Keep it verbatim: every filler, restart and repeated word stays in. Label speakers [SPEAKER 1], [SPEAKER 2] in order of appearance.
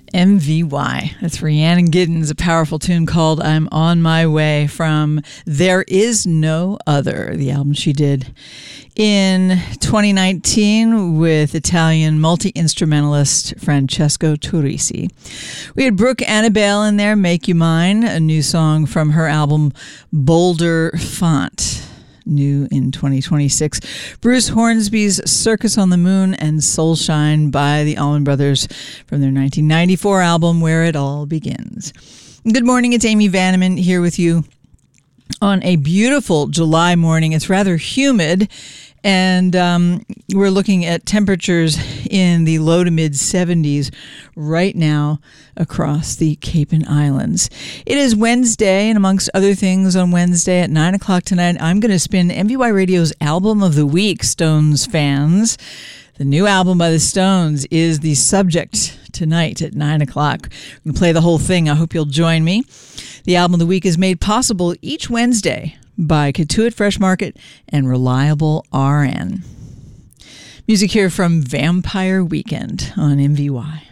[SPEAKER 1] M V Y. That's Rhiannon Giddens, a powerful tune called I'm On My Way from There Is No Other, the album she did in twenty nineteen with Italian multi-instrumentalist Francesco Turrisi. We had Brooke Annabelle in there, Make You Mine, a new song from her album Boulder Font, new in twenty twenty-six. Bruce Hornsby's Circus on the Moon and Soulshine by the Allman Brothers from their nineteen ninety-four album Where It All Begins. Good morning, it's Amy Vanneman here with you on a beautiful July morning. It's rather humid, and um, we're looking at temperatures in the low to mid seventies right now across the Cape and Islands. It is Wednesday, and amongst other things on Wednesday at nine o'clock tonight, I'm going to spin M V Y Radio's Album of the Week, Stones fans. The new album by the Stones is the subject tonight at nine o'clock. I'm going to play the whole thing. I hope you'll join me. The Album of the Week is made possible each Wednesday by Katuitt Fresh Market and Reliable R N. Music here from Vampire Weekend on M V Y.